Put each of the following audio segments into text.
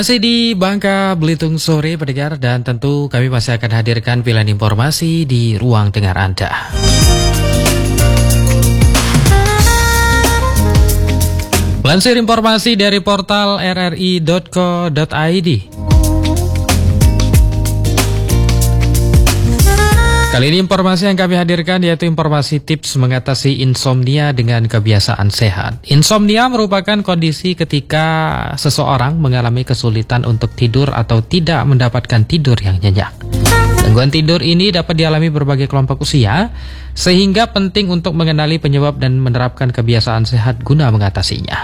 Masih di Bangka Belitung sore pendengar, dan tentu kami masih akan hadirkan pilihan informasi di ruang dengar Anda. Lansir informasi dari portal rri.co.id. Kali ini informasi yang kami hadirkan yaitu informasi tips mengatasi insomnia dengan kebiasaan sehat. Insomnia merupakan kondisi ketika seseorang mengalami kesulitan untuk tidur atau tidak mendapatkan tidur yang nyenyak. Gangguan tidur ini dapat dialami berbagai kelompok usia, sehingga penting untuk mengenali penyebab dan menerapkan kebiasaan sehat guna mengatasinya.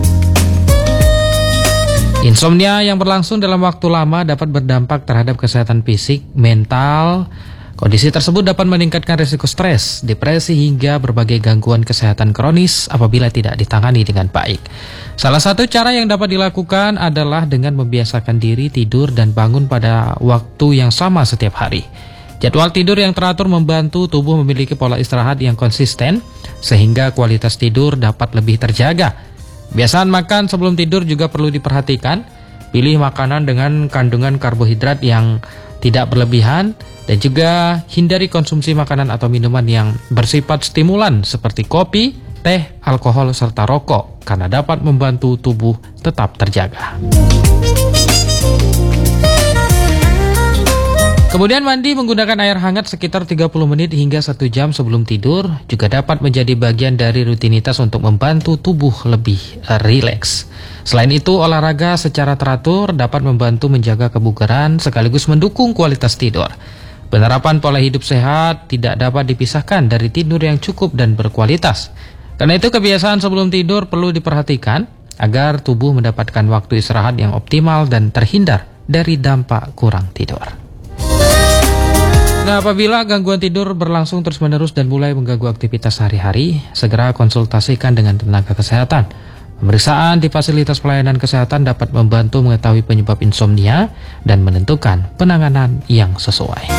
Insomnia yang berlangsung dalam waktu lama dapat berdampak terhadap kesehatan fisik, mental. Kondisi tersebut dapat meningkatkan risiko stres, depresi, hingga berbagai gangguan kesehatan kronis apabila tidak ditangani dengan baik. Salah satu cara yang dapat dilakukan adalah dengan membiasakan diri tidur dan bangun pada waktu yang sama setiap hari. Jadwal tidur yang teratur membantu tubuh memiliki pola istirahat yang konsisten, sehingga kualitas tidur dapat lebih terjaga. Kebiasaan makan sebelum tidur juga perlu diperhatikan. Pilih makanan dengan kandungan karbohidrat yang tidak berlebihan, dan juga hindari konsumsi makanan atau minuman yang bersifat stimulan seperti kopi, teh, alkohol, serta rokok, karena dapat membantu tubuh tetap terjaga. Kemudian mandi menggunakan air hangat sekitar 30 menit hingga 1 jam sebelum tidur juga dapat menjadi bagian dari rutinitas untuk membantu tubuh lebih rileks. Selain itu, olahraga secara teratur dapat membantu menjaga kebugaran sekaligus mendukung kualitas tidur. Penerapan pola hidup sehat tidak dapat dipisahkan dari tidur yang cukup dan berkualitas. Karena itu, kebiasaan sebelum tidur perlu diperhatikan agar tubuh mendapatkan waktu istirahat yang optimal dan terhindar dari dampak kurang tidur. Nah, apabila gangguan tidur berlangsung terus-menerus dan mulai mengganggu aktivitas sehari-hari, segera konsultasikan dengan tenaga kesehatan. Pemeriksaan di fasilitas pelayanan kesehatan dapat membantu mengetahui penyebab insomnia dan menentukan penanganan yang sesuai.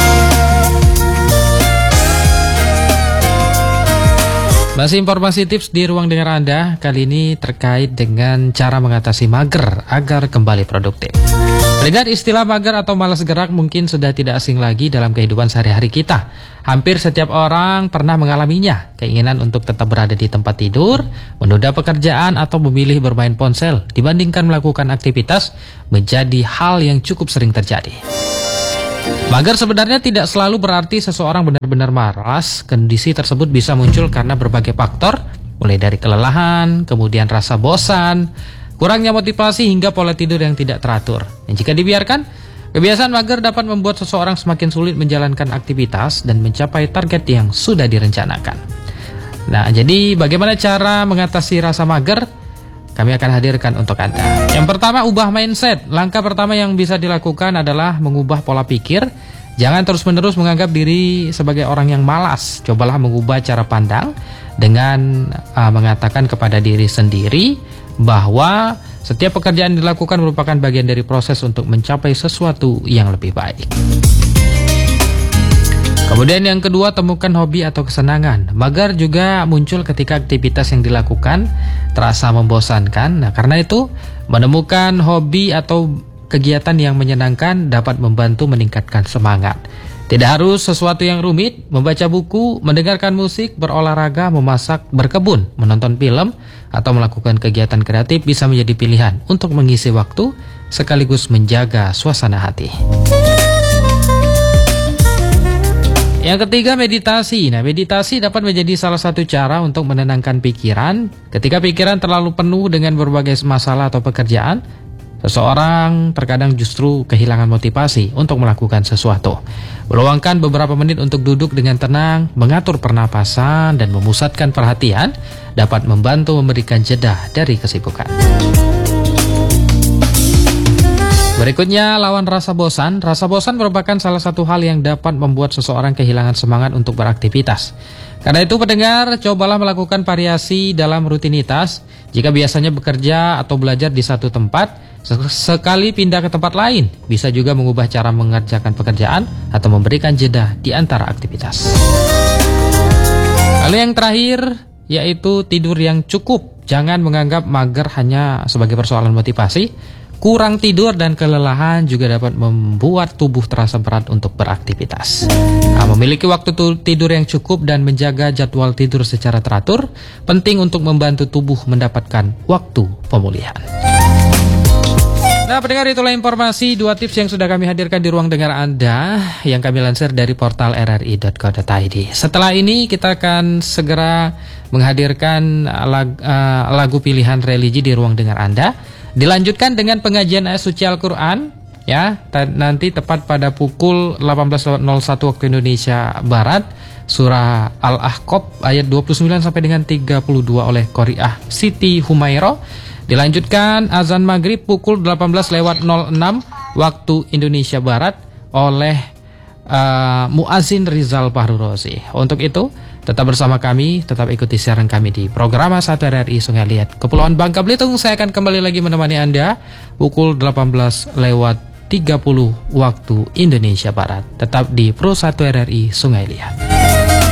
Masih informasi tips di ruang dengar Anda, kali ini terkait dengan cara mengatasi mager agar kembali produktif. Dengan istilah mager atau malas gerak mungkin sudah tidak asing lagi dalam kehidupan sehari-hari kita. Hampir setiap orang pernah mengalaminya. Keinginan untuk tetap berada di tempat tidur, menunda pekerjaan, atau memilih bermain ponsel dibandingkan melakukan aktivitas menjadi hal yang cukup sering terjadi. Mager sebenarnya tidak selalu berarti seseorang benar-benar malas. Kondisi tersebut bisa muncul karena berbagai faktor, mulai dari kelelahan, kemudian rasa bosan, kurangnya motivasi, hingga pola tidur yang tidak teratur. Dan jika dibiarkan, kebiasaan mager dapat membuat seseorang semakin sulit menjalankan aktivitas dan mencapai target yang sudah direncanakan. Nah, jadi bagaimana cara mengatasi rasa mager? Kami akan hadirkan untuk Anda. Yang pertama, ubah mindset. Langkah pertama yang bisa dilakukan adalah mengubah pola pikir. Jangan terus-menerus menganggap diri sebagai orang yang malas. Cobalah mengubah cara pandang dengan mengatakan kepada diri sendiri bahwa setiap pekerjaan dilakukan merupakan bagian dari proses untuk mencapai sesuatu yang lebih baik. Kemudian yang kedua, temukan hobi atau kesenangan. Mager juga muncul ketika aktivitas yang dilakukan terasa membosankan. Nah, karena itu menemukan hobi atau kegiatan yang menyenangkan dapat membantu meningkatkan semangat. Tidak harus sesuatu yang rumit. Membaca buku, mendengarkan musik, berolahraga, memasak, berkebun, menonton film, atau melakukan kegiatan kreatif bisa menjadi pilihan untuk mengisi waktu sekaligus menjaga suasana hati. Yang ketiga, meditasi. Nah, meditasi dapat menjadi salah satu cara untuk menenangkan pikiran. Ketika pikiran terlalu penuh dengan berbagai masalah atau pekerjaan, seseorang terkadang justru kehilangan motivasi untuk melakukan sesuatu. Meluangkan beberapa menit untuk duduk dengan tenang, mengatur pernapasan, dan memusatkan perhatian dapat membantu memberikan jeda dari kesibukan. Berikutnya, lawan rasa bosan. Rasa bosan merupakan salah satu hal yang dapat membuat seseorang kehilangan semangat untuk beraktivitas. Karena itu, pendengar, cobalah melakukan variasi dalam rutinitas. Jika biasanya bekerja atau belajar di satu tempat, sekali pindah ke tempat lain. Bisa juga mengubah cara mengerjakan pekerjaan atau memberikan jeda di antara aktivitas. Lalu yang terakhir, yaitu tidur yang cukup. Jangan menganggap mager hanya sebagai persoalan motivasi. Kurang tidur dan kelelahan juga dapat membuat tubuh terasa berat untuk beraktivitas. Memiliki waktu tidur yang cukup dan menjaga jadwal tidur secara teratur penting untuk membantu tubuh mendapatkan waktu pemulihan. Nah, pendengar, itulah informasi 2 tips yang sudah kami hadirkan di ruang dengar Anda yang kami lansir dari portal rri.co.id. Setelah ini kita akan segera menghadirkan lagu pilihan religi di ruang dengar Anda. Dilanjutkan dengan pengajian ayat suci Al-Quran, ya, nanti tepat pada pukul 18.01 waktu Indonesia Barat, surah Al-Ahqaf ayat 29 sampai dengan 32 oleh Qori'ah Siti Humairo. Dilanjutkan azan maghrib pukul 18.06 waktu Indonesia Barat oleh Muazzin Rizal Fahru Rozi. Untuk itu, tetap bersama kami, tetap ikuti siaran kami di program 1 RRI Sungai Liat, Kepulauan Bangka Belitung. Saya akan kembali lagi menemani Anda pukul 18.30 waktu Indonesia Barat. Tetap di Pro 1 RRI Sungai Liat.